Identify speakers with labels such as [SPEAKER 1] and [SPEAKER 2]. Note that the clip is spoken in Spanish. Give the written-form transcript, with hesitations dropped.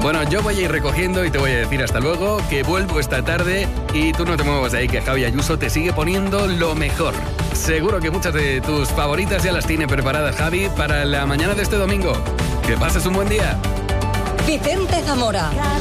[SPEAKER 1] Bueno, yo voy a ir recogiendo y te voy a decir hasta luego, que vuelvo esta tarde y tú no te muevas de ahí, que Javi Ayuso te sigue poniendo lo mejor. Seguro que muchas de tus favoritas ya las tiene preparadas Javi para la mañana de este domingo. Que pases un buen día.
[SPEAKER 2] Vicente Zamora.